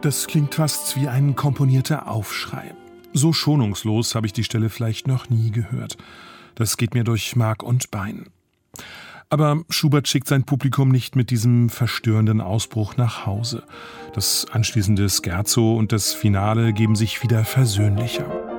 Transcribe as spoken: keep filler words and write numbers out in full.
Das klingt fast wie ein komponierter Aufschrei. So schonungslos habe ich die Stelle vielleicht noch nie gehört. Das geht mir durch Mark und Bein. Aber Schubert schickt sein Publikum nicht mit diesem verstörenden Ausbruch nach Hause. Das anschließende Scherzo und das Finale geben sich wieder versöhnlicher.